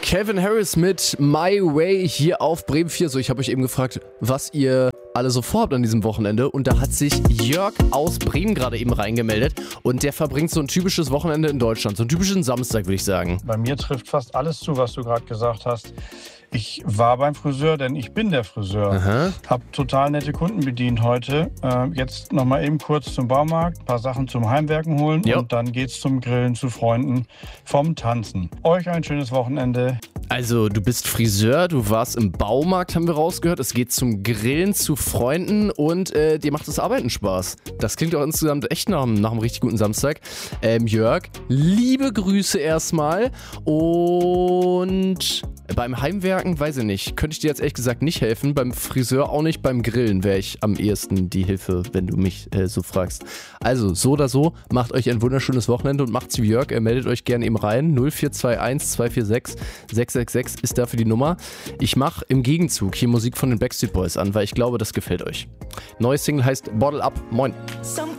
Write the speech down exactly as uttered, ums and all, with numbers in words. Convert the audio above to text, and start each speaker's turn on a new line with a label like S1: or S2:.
S1: Calvin Harris mit My Way hier auf Bremen vier. So, ich habe euch eben gefragt, was ihr alle so vorhabt an diesem Wochenende. Und da hat sich Jörg aus Bremen gerade eben reingemeldet. Und der verbringt so ein typisches Wochenende in Deutschland. So einen typischen Samstag, würde ich sagen.
S2: Bei mir trifft fast alles zu, was du gerade gesagt hast. Ich war beim Friseur, denn ich bin der Friseur.
S1: Aha.
S2: Hab total nette Kunden bedient heute. Äh, jetzt noch mal eben kurz zum Baumarkt, ein paar Sachen zum Heimwerken holen
S1: Jo.
S2: und dann geht's zum Grillen zu Freunden vom Tanzen. Euch ein schönes Wochenende.
S1: Also, du bist Friseur, du warst im Baumarkt, haben wir rausgehört. Es geht zum Grillen zu Freunden und äh, dir macht das Arbeiten Spaß. Das klingt auch insgesamt echt nach, nach einem richtig guten Samstag. Ähm, Jörg, liebe Grüße erstmal. Und beim Heimwerken, weiß ich nicht, könnte ich dir jetzt ehrlich gesagt nicht helfen. Beim Friseur auch nicht, beim Grillen wäre ich am ehesten die Hilfe, wenn du mich äh, so fragst. Also, so oder so, macht euch ein wunderschönes Wochenende und macht's wie Jörg. Er meldet euch gerne eben rein. null vier zwei eins zwei vier sechs sechs sechs sechs ist dafür die Nummer. Ich mache im Gegenzug hier Musik von den Backstreet Boys an, weil ich glaube, das gefällt euch. Neues Single heißt Bottle Up. Moin.
S3: Some